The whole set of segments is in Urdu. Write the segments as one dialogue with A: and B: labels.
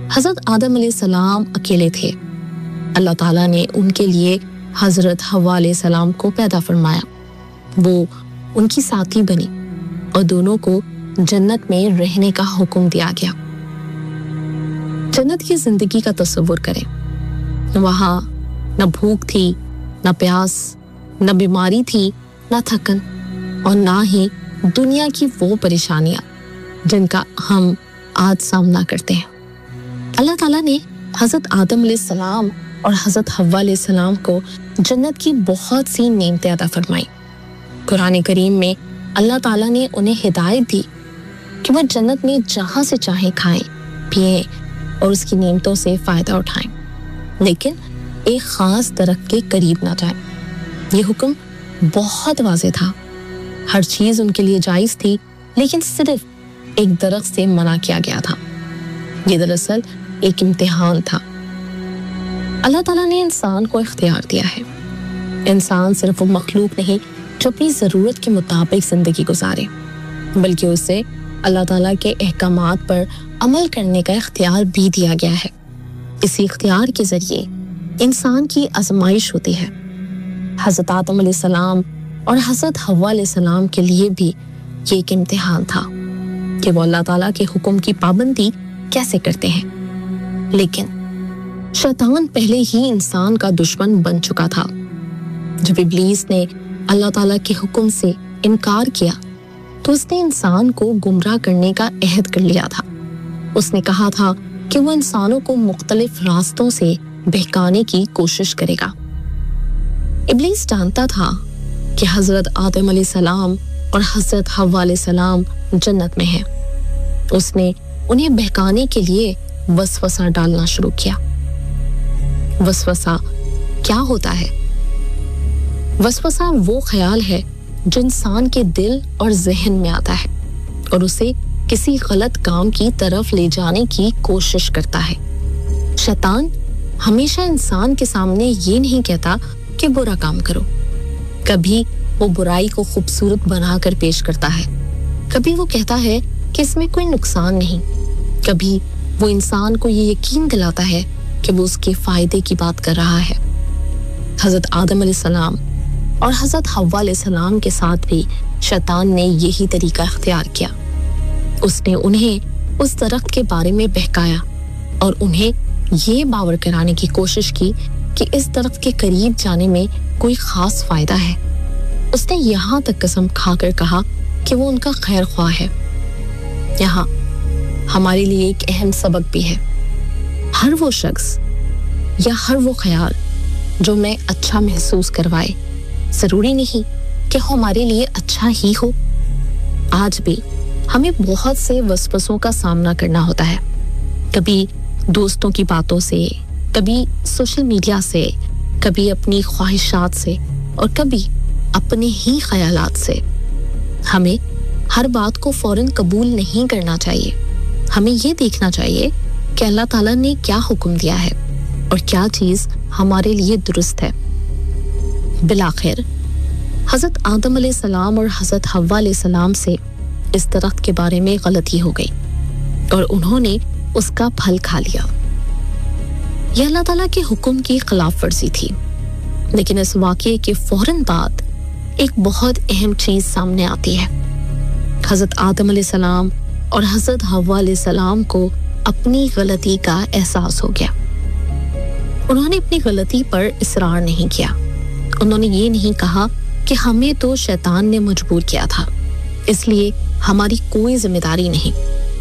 A: حضرت آدم علیہ السلام اکیلے تھے. اللہ تعالیٰ نے ان کے لیے حضرت حوا علیہ السلام کو پیدا فرمایا. وہ ان کی ساتھی بنی اور دونوں کو جنت میں رہنے کا حکم دیا گیا. جنت کی زندگی کا تصور کریں. وہاں نہ بھوک تھی، نہ پیاس، نہ بیماری تھی، نہ تھکن، اور نہ ہی دنیا کی وہ پریشانیاں جن کا ہم آج سامنا کرتے ہیں. اللہ تعالیٰ نے حضرت آدم علیہ السلام اور حضرت حوا علیہ السلام کو جنت کی بہت سی نعمتیں عطا فرمائی. قرآن کریم میں اللہ تعالیٰ نے انہیں ہدایت دی کہ وہ جنت میں جہاں سے چاہیں کھائیں، پئیں اور اس کی نعمتوں سے فائدہ اٹھائیں، لیکن ایک خاص درخت کے قریب نہ جائیں. یہ حکم بہت واضح تھا. ہر چیز ان کے لیے جائز تھی، لیکن صرف ایک درخت سے منع کیا گیا تھا. یہ دراصل ایک امتحان تھا. اللہ تعالیٰ نے انسان کو اختیار دیا ہے. انسان صرف وہ مخلوق نہیں جو اپنی ضرورت کے مطابق زندگی گزارے، بلکہ اسے اللہ تعالیٰ کے احکامات پر عمل کرنے کا اختیار بھی دیا گیا ہے. اسی اختیار کے ذریعے انسان کی آزمائش ہوتی ہے. حضرت آدم علیہ السلام اور حضرت حوا علیہ السلام کے لیے بھی یہ ایک امتحان تھا کہ وہ اللہ تعالیٰ کے حکم کی پابندی کیسے کرتے ہیں. لیکن شیطان پہلے ہی انسان کا دشمن بن چکا تھا. جب ابلیس نے اللہ تعالیٰ کے حکم سے انکار کیا تو اس نے انسان کو گمراہ کرنے کا عہد کر لیا تھا. اس نے کہا تھا کہ وہ انسانوں کو مختلف راستوں سے بہکانے کی کوشش کرے گا. ابلیس جانتا تھا کہ حضرت آدم علیہ السلام اور حضرت حوا علیہ السلام جنت میں ہیں. اس نے انہیں بہکانے کے لیے وسوسہ ڈالنا شروع کیا. وسوسہ کیا ہوتا ہے؟ وسوسہ وہ خیال ہے جو انسان کے دل اور ذہن میں آتا ہے اور اسے کسی غلط کام کی طرف لے جانے کی کوشش کرتا ہے. شیطان ہمیشہ انسان کے سامنے یہ نہیں کہتا کہ برا کام کرو. کبھی وہ برائی کو خوبصورت بنا کر پیش کرتا ہے. کبھی وہ کہتا ہے کہ اس میں کوئی نقصان نہیں. کبھی وہ انسان کو یہ یقین دلاتا ہے کہ وہ اس کے فائدے کی بات کر رہا ہے. حضرت آدم علیہ السلام اور حضرت حوا علیہ السلام کے ساتھ بھی شیطان نے یہی طریقہ اختیار کیا. اس نے انہیں اس درخت کے بارے میں بہکایا اور انہیں یہ باور کرانے کی کوشش کی کہ اس درخت کے قریب جانے میں کوئی خاص فائدہ ہے. اس نے یہاں تک قسم کھا کر کہا کہ وہ ان کا خیر خواہ ہے. یہاں ہمارے لیے ایک اہم سبق بھی ہے. ہر وہ شخص یا ہر وہ خیال جو میں اچھا محسوس کروائے ضروری نہیں کہ ہمارے لیے اچھا ہی ہو. آج بھی ہمیں بہت سے وسوسوں کا سامنا کرنا ہوتا ہے. کبھی دوستوں کی باتوں سے، کبھی سوشل میڈیا سے، کبھی اپنی خواہشات سے اور کبھی اپنے ہی خیالات سے. ہمیں ہر بات کو فوراً قبول نہیں کرنا چاہیے. ہمیں یہ دیکھنا چاہیے کہ اللہ تعالیٰ نے کیا حکم دیا ہے اور کیا چیز ہمارے لیے درست ہے. بالآخر حضرت آدم علیہ السلام اور حضرت حوا علیہ السلام سے اس درخت کے بارے میں غلطی ہو گئی اور انہوں نے اس کا پھل کھا لیا. یہ اللہ تعالیٰ کے حکم کی خلاف ورزی تھی. لیکن اس واقعے کے فوراً بعد ایک بہت اہم چیز سامنے آتی ہے. حضرت آدم علیہ السلام اور حضرت حوا علیہ السلام کو اپنی غلطی کا احساس ہو گیا. انہوں نے اپنی غلطی پر اصرار نہیں کیا. انہوں نے یہ نہیں کہا کہ ہمیں تو شیطان نے مجبور کیا تھا، اس لیے ہماری کوئی ذمہ داری نہیں.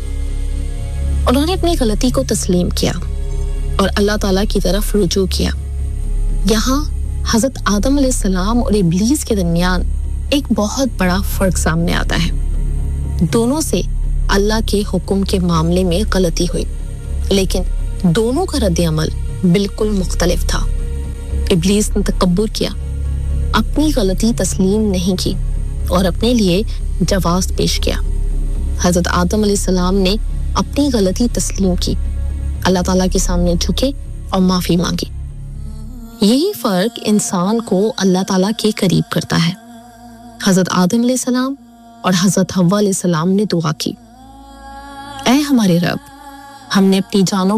A: انہوں نے اپنی غلطی کو تسلیم کیا اور اللہ تعالیٰ کی طرف رجوع کیا. یہاں حضرت آدم علیہ السلام اور ابلیس کے درمیان ایک بہت بڑا فرق سامنے آتا ہے. دونوں سے اللہ کے حکم کے معاملے میں غلطی ہوئی، لیکن دونوں کا رد عمل بالکل مختلف تھا. ابلیس نے تکبر کیا، اپنی غلطی تسلیم نہیں کی اور اپنے لیے جواز پیش کیا. حضرت آدم علیہ السلام نے اپنی غلطی تسلیم کی، اللہ تعالیٰ کے سامنے جھکے اور معافی مانگی. یہی فرق انسان کو اللہ تعالیٰ کے قریب کرتا ہے. حضرت آدم علیہ السلام اور حضرت حوا علیہ السلام نے دعا کی، اے ہمارے رب، ہم نے اپنی جانوں